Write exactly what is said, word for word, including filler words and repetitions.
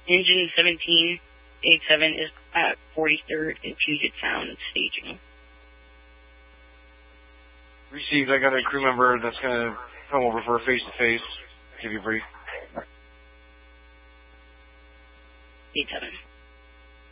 Engine seventeen eighty-seven is at forty-third and Puget Sound staging. Received. I got a crew member that's going to come over for a face-to-face. Give you a brief.